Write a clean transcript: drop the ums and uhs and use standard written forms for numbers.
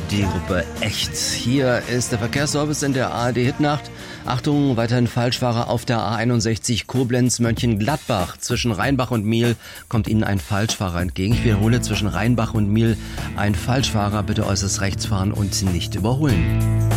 die Gruppe Echt. Hier ist der Verkehrsservice in der ARD-Hitnacht. Achtung, weiterhin Falschfahrer auf der A61 Koblenz-Mönchengladbach. Zwischen Rheinbach und Miel kommt Ihnen ein Falschfahrer entgegen. Ich wiederhole, zwischen Rheinbach und Miel ein Falschfahrer. Bitte äußerst rechts fahren und nicht überholen.